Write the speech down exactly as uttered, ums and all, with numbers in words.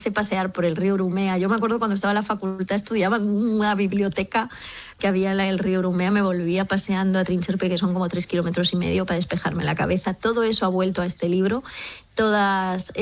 pasear por el río Urumea. Yo me acuerdo cuando estaba en la facultad, estudiaba en una biblioteca que había en el río Urumea, me volvía paseando a Trincherpe, que son como tres kilómetros y medio, para despejarme la cabeza. Todo eso ha vuelto a este libro, todas